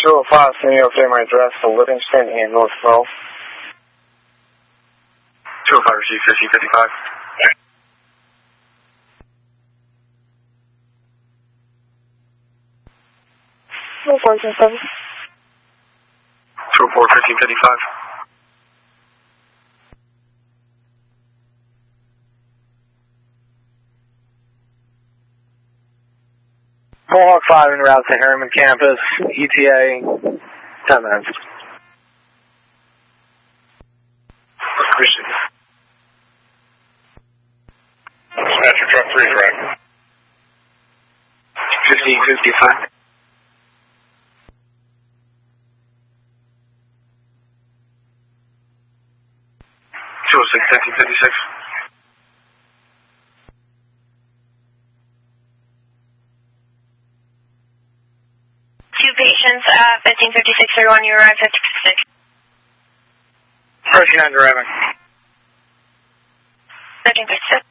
205, send me your family address for Livingston and North Grove. 205, receive 1555. 204, 1555. Mohawk 5 en route to Harriman campus, ETA 10 minutes. Christian. Dispatcher, truck 3 track. 1555. 206, 1956. Two patients, 1556-31, you arrived at 56. 39 driving. 1356.